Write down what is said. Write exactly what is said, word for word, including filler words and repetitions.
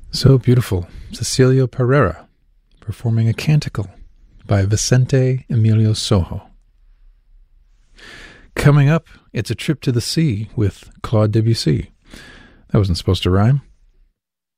So beautiful. Cecilio Pereira performing a canticle by Vicente Emilio Sojo. Coming up, it's A Trip to the Sea with Claude Debussy. That wasn't supposed to rhyme.